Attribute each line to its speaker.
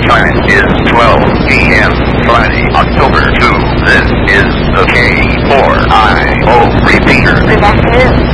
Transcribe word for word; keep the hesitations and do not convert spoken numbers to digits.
Speaker 1: time is twelve p m Friday, October second. This is the K four I O repeater.
Speaker 2: Good afternoon.